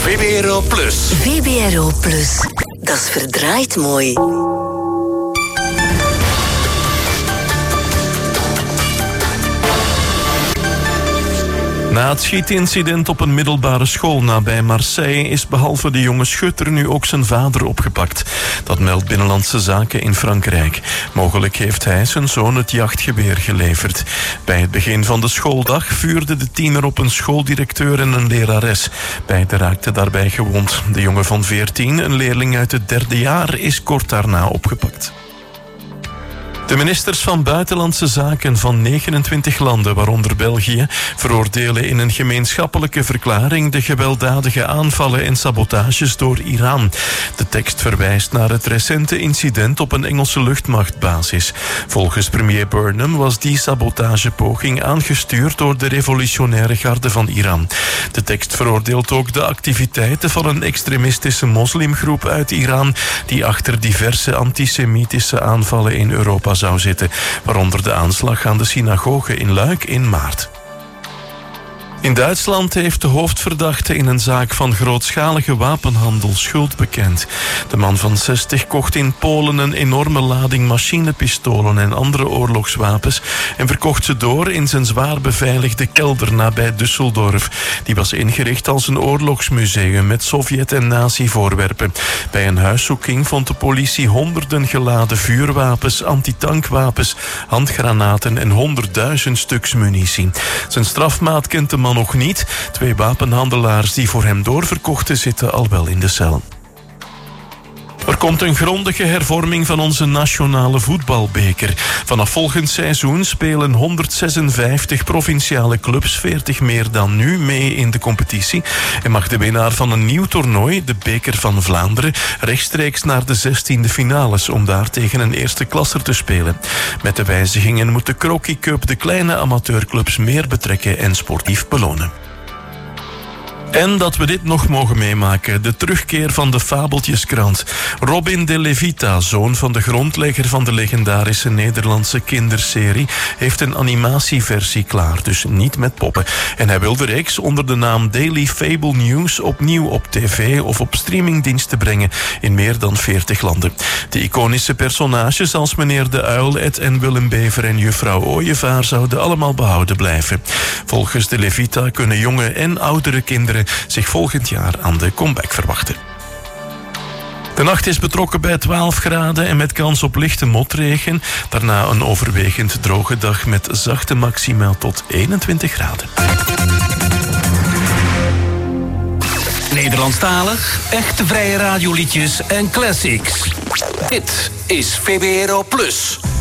VBRO Plus. VBRO Plus. Dat is verdraaid mooi. Na het schietincident op een middelbare school nabij Marseille is behalve de jonge schutter nu ook zijn vader opgepakt. Dat meldt Binnenlandse Zaken in Frankrijk. Mogelijk heeft hij zijn zoon het jachtgeweer geleverd. Bij het begin van de schooldag vuurde de tiener op een schooldirecteur en een lerares. Beiden raakten daarbij gewond. De jongen van 14, een leerling uit het 3e jaar, is kort daarna opgepakt. De ministers van Buitenlandse Zaken van 29 landen, waaronder België, veroordelen in een gemeenschappelijke verklaring de gewelddadige aanvallen en sabotages door Iran. De tekst verwijst naar het recente incident op een Engelse luchtmachtbasis. Volgens premier Burnham was die sabotagepoging aangestuurd door de revolutionaire garde van Iran. De tekst veroordeelt ook de activiteiten van een extremistische moslimgroep uit Iran die achter diverse antisemitische aanvallen in Europa zou zitten, waaronder de aanslag aan de synagoge in Luik in maart. In Duitsland heeft de hoofdverdachte in een zaak van grootschalige wapenhandel schuld bekend. De man van 60 kocht in Polen een enorme lading machinepistolen en andere oorlogswapens en verkocht ze door in zijn zwaar beveiligde kelder nabij Düsseldorf. Die was ingericht als een oorlogsmuseum met Sovjet- en nazi-voorwerpen. Bij een huiszoeking vond de politie honderden geladen vuurwapens, antitankwapens, handgranaten en 100.000 stuks munitie. Zijn strafmaat kent de man nog niet. 2 wapenhandelaars die voor hem doorverkochten zitten al wel in de cel. Er komt een grondige hervorming van onze nationale voetbalbeker. Vanaf volgend seizoen spelen 156 provinciale clubs, 40 meer dan nu, mee in de competitie. En mag de winnaar van een nieuw toernooi, de Beker van Vlaanderen, rechtstreeks naar de 16e finales om daar tegen een eerste klasser te spelen. Met de wijzigingen moet de Croquis Cup de kleine amateurclubs meer betrekken en sportief belonen. En dat we dit nog mogen meemaken, de terugkeer van de Fabeltjeskrant. Robin de Levita, zoon van de grondlegger van de legendarische Nederlandse kinderserie, heeft een animatieversie klaar, dus niet met poppen. En hij wil de reeks onder de naam Daily Fable News opnieuw op tv of op streamingdiensten brengen in meer dan 40 landen. De iconische personages als meneer de Uil, Ed en Willem Bever en juffrouw Ooievaar zouden allemaal behouden blijven. Volgens de Levita kunnen jonge en oudere kinderen zich volgend jaar aan de comeback verwachten. De nacht is betrokken bij 12 graden en met kans op lichte motregen. Daarna een overwegend droge dag met zachte maxima tot 21 graden. Nederlandstalig, echte vrije radioliedjes en classics. Dit is VBRO Plus.